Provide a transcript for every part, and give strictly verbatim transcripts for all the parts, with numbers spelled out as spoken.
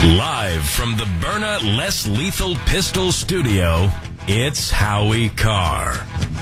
Live from the Byrna Less Lethal Pistol Studio, it's Howie Carr.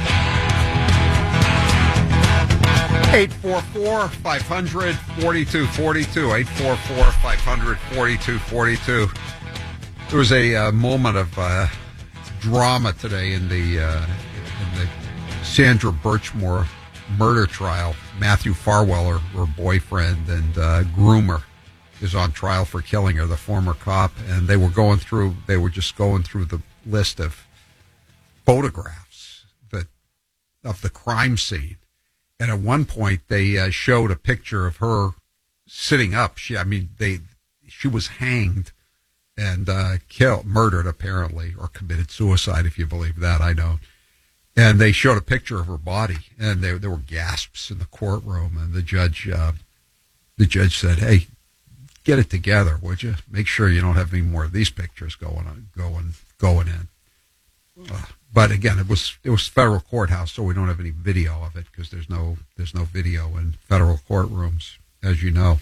eight four four, five hundred, forty-two forty-two. eight four four, five hundred, forty-two forty-two. There was a uh, moment of uh, drama today in the, uh, in the Sandra Birchmore murder trial. Matthew Farweller, her boyfriend and uh, groomer, is on trial for killing her, the former cop, and they were going through, they were just going through the list of photographs that of the crime scene. And at one point, they uh, showed a picture of her sitting up. She, I mean, they, she was hanged and uh, killed, murdered apparently, or committed suicide, if you believe that. I don't. And they showed a picture of her body, and there there were gasps in the courtroom. And the judge, uh, the judge said, "Hey, get it together, would you? Make sure you don't have any more of these pictures going on, going, going in." Uh, but again, it was it was federal courthouse, so we don't have any video of it because there's no there's no video in federal courtrooms, as you know.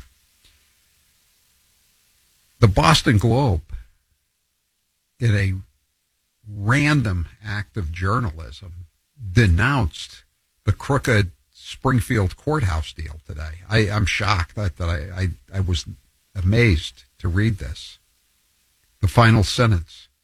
The Boston Globe, in a random act of journalism, denounced the crooked Springfield courthouse deal today. I, I'm shocked that, that I, I I was amazed to read this. The final sentence: